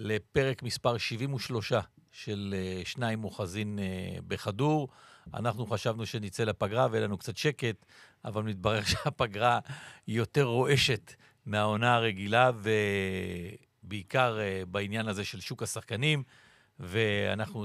לפרק מספר 73 של שניים אוחזין בכדור. אנחנו חשבנו שנצא לפגרה ויהיה לנו קצת שקט, אבל מתברר שהפגרה היא יותר רועשת מהעונה הרגילה, ובעיקר בעניין הזה של שוק השחקנים, ואנחנו